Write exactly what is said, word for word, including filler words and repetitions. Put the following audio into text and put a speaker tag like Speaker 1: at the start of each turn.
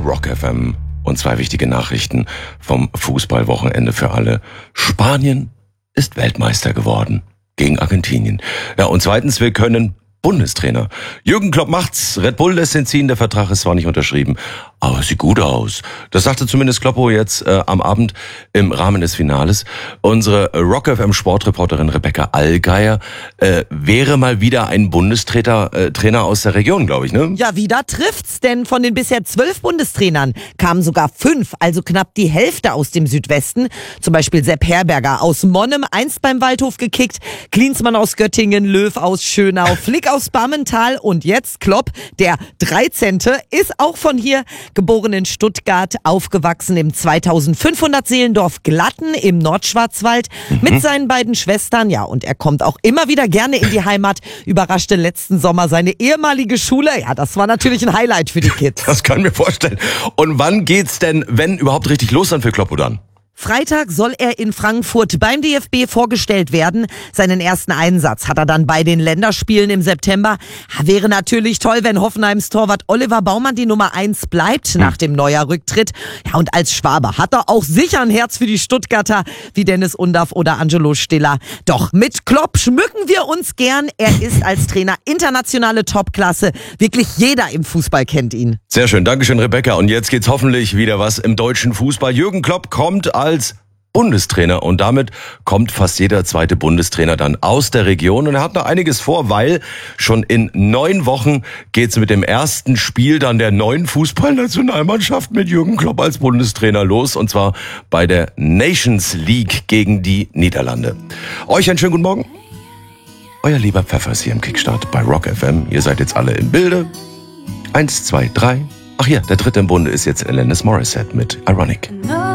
Speaker 1: Rock F M und zwei wichtige Nachrichten vom Fußballwochenende für alle. Spanien ist Weltmeister geworden gegen Argentinien. Ja, und zweitens, wir können Bundestrainer. Jürgen Klopp macht's. Red Bull lässt ihn ziehen. Der Vertrag ist zwar nicht unterschrieben, aber es sieht gut aus. Das sagte zumindest Kloppo jetzt äh, am Abend im Rahmen des Finales. Unsere Rock F M Sportreporterin Rebecca Allgeier äh, wäre mal wieder ein Bundestrainer äh, Trainer aus der Region, glaube ich, ne?
Speaker 2: Ja, wieder trifft's, denn von den bisher zwölf Bundestrainern kamen sogar fünf, also knapp die Hälfte aus dem Südwesten. Zum Beispiel Sepp Herberger aus Monnem, einst beim Waldhof gekickt, Klinsmann aus Göttingen, Löw aus Schönau, Flick aus Bammental und jetzt Klopp, der dreizehnte ist auch von hier, geboren in Stuttgart, aufgewachsen im zweitausendfünfhundert Seelendorf Glatten im Nordschwarzwald mhm. mit seinen beiden Schwestern. Ja, und er kommt auch immer wieder gerne in die Heimat, überraschte letzten Sommer seine ehemalige Schule. Ja, das war natürlich ein Highlight für die Kids.
Speaker 1: Das kann ich mir vorstellen. Und wann geht's denn, wenn überhaupt richtig los dann für Kloppo dann?
Speaker 2: Freitag soll er in Frankfurt beim D F B vorgestellt werden. Seinen ersten Einsatz hat er dann bei den Länderspielen im September. Wäre natürlich toll, wenn Hoffenheims Torwart Oliver Baumann die Nummer eins bleibt nach dem Neuer-Rücktritt. Ja, und als Schwabe hat er auch sicher ein Herz für die Stuttgarter wie Dennis Undaff oder Angelo Stiller. Doch mit Klopp schmücken wir uns gern. Er ist als Trainer internationale Topklasse. Wirklich jeder im Fußball kennt ihn.
Speaker 1: Sehr schön, Dankeschön Rebecca. Und jetzt geht's hoffentlich wieder was im deutschen Fußball. Jürgen Klopp kommt als Bundestrainer und damit kommt fast jeder zweite Bundestrainer dann aus der Region und er hat noch einiges vor, weil schon in neun Wochen geht's mit dem ersten Spiel dann der neuen Fußballnationalmannschaft mit Jürgen Klopp als Bundestrainer los und zwar bei der Nations League gegen die Niederlande. Euch einen schönen guten Morgen. Euer lieber Pfeffers hier im Kickstart bei Rock F M. Ihr seid jetzt alle im Bilde. Eins, zwei, drei. Ach ja, der dritte im Bunde ist jetzt Alanis Morissette mit Ironic.